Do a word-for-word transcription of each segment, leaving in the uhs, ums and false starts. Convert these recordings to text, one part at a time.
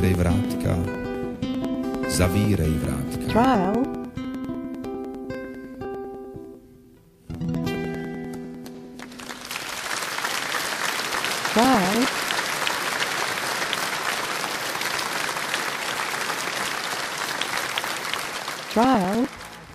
Zavírej vrátka, zavírej vrátka. Trial. Trial. Trial.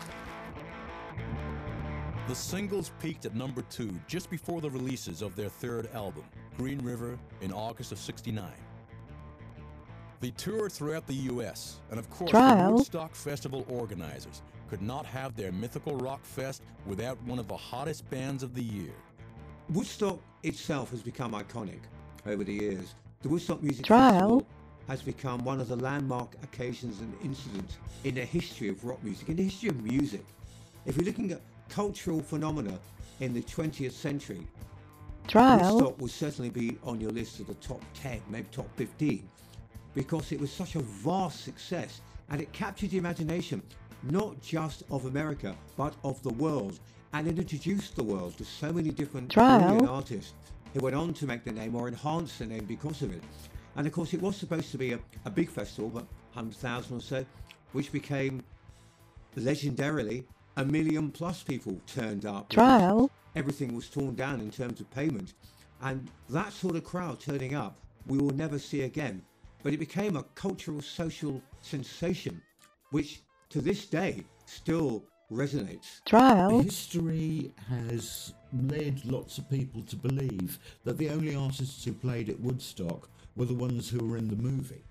The singles peaked at number two just before the releases of their third album, Green River, in August of sixty-nine. They toured throughout the U S, and of course Trial. the Woodstock Festival organizers could not have their mythical rock fest without one of the hottest bands of the year. Woodstock itself has become iconic over the years. The Woodstock Music Trial. Festival has become one of the landmark occasions and incidents in the history of rock music, in the history of music. If you're looking at cultural phenomena in the twentieth century, Trial. Woodstock will certainly be on your list of the top ten, maybe top fifteen, because it was such a vast success and it captured the imagination not just of America but of the world, and it introduced the world to so many different Trial. brilliant artists who went on to make their name or enhance their name because of it. And of course it was supposed to be a, a big festival, but one hundred thousand or so, which became legendarily a million plus people turned up. Trial. Everything was torn down in terms of payment, and that sort of crowd turning up we will never see again. But it became a cultural social sensation which to this day still resonates. Trial. History has led lots of people to believe that the only artists who played at Woodstock were the ones who were in the movie.